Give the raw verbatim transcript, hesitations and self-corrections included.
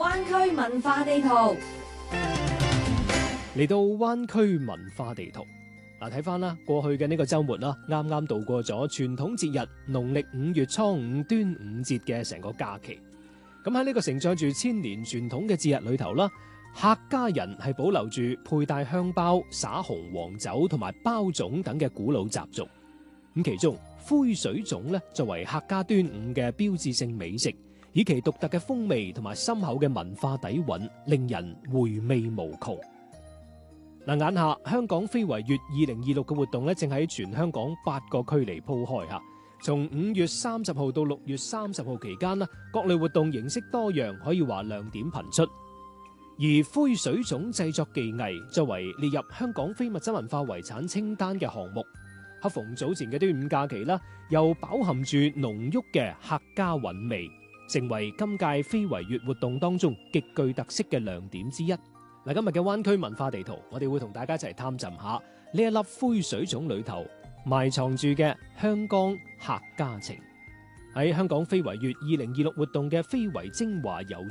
灣區文化地圖。 嚟到灣區文化地圖，嗱睇翻啦，過去嘅呢個週末啦，啱啱度過咗傳統節日農曆五月初五端午節嘅成個假期。咁喺呢個承載住千年傳統嘅節日裏頭啦，客家人係保留住佩戴香包、灑紅黃酒同埋包粽等嘅古老習俗。咁其中灰水粽呢，作為客家端午嘅標誌性美食，以其獨特嘅風味同埋深厚嘅文化底蘊，令人回味無窮。嗱，眼下香港非遺月二零二六嘅活動咧，正喺全香港八個區嚟鋪開嚇。從五月三十號到六月三十號期間啦，各類活動形式多樣，可以話亮點頻出。而灰水粽製作技藝作為列入香港非物質文化遺產清單嘅項目，恰逢早前嘅端午假期啦，又飽含住濃郁嘅客家韻味，成為今屆非遺月活動當中極具特色嘅亮點之一。嗱，今日嘅灣區文化地圖，我哋會同大家一齊探尋下呢一粒灰水粽裏頭埋藏住嘅香江客家情。喺香港非遺月二零二六活動嘅非遺精華遊